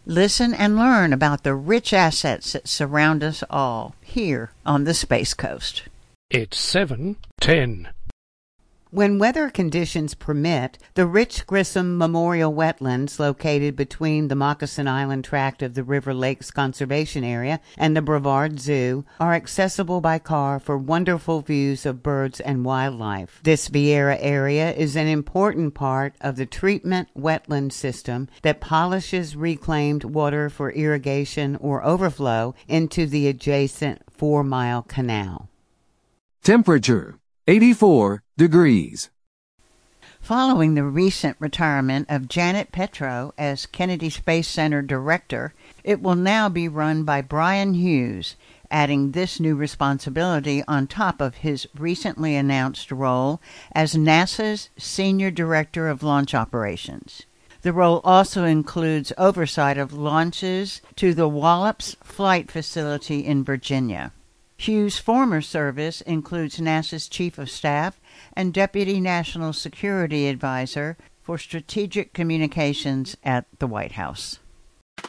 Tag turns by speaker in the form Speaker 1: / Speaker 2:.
Speaker 1: Listen and learn about the rich assets that surround us all here on the Space Coast.
Speaker 2: It's 7:10.
Speaker 3: When weather conditions permit, the Rich Grissom Memorial Wetlands, located between the Moccasin Island tract of the River Lakes Conservation Area and the Brevard Zoo, are accessible by car for wonderful views of birds and wildlife. This Viera area is an important part of the treatment wetland system that polishes reclaimed water for irrigation or overflow into the adjacent 4-mile canal.
Speaker 4: Temperature 84 degrees.
Speaker 1: Following the recent retirement of Janet Petro as Kennedy Space Center Director, it will now be run by Brian Hughes, adding this new responsibility on top of his recently announced role as NASA's Senior Director of Launch Operations. The role also includes oversight of launches to the Wallops Flight Facility in Virginia. Hughes' former service includes NASA's Chief of Staff and Deputy National Security Advisor for Strategic Communications at the White House.